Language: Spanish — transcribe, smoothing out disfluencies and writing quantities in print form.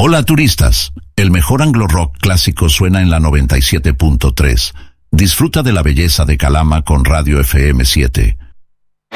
Hola turistas, el mejor Anglo Rock clásico suena en la 97.3. Disfruta de la belleza de Calama con Radio FM 7.